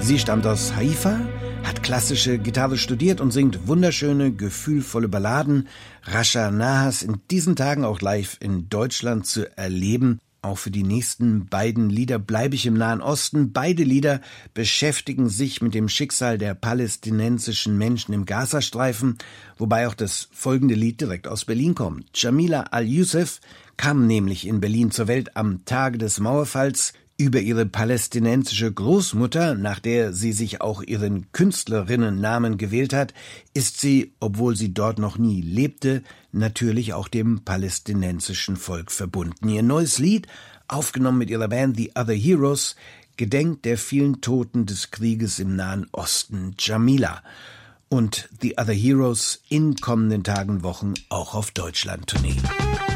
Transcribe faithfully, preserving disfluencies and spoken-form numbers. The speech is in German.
Sie stammt aus Haifa, hat klassische Gitarre studiert und singt wunderschöne, gefühlvolle Balladen. Rasha Nahas in diesen Tagen auch live in Deutschland zu erleben. Auch für die nächsten beiden Lieder bleibe ich im Nahen Osten. Beide Lieder beschäftigen sich mit dem Schicksal der palästinensischen Menschen im Gazastreifen, wobei auch das folgende Lied direkt aus Berlin kommt. Jamila Al-Youssef kam nämlich in Berlin zur Welt am Tage des Mauerfalls. Über ihre palästinensische Großmutter, nach der sie sich auch ihren Künstlerinnennamen gewählt hat, ist sie, obwohl sie dort noch nie lebte, natürlich auch dem palästinensischen Volk verbunden. Ihr neues Lied, aufgenommen mit ihrer Band The Other Heroes, gedenkt der vielen Toten des Krieges im Nahen Osten. Jamila und The Other Heroes in kommenden Tagen, Wochen auch auf Deutschland-Tournee.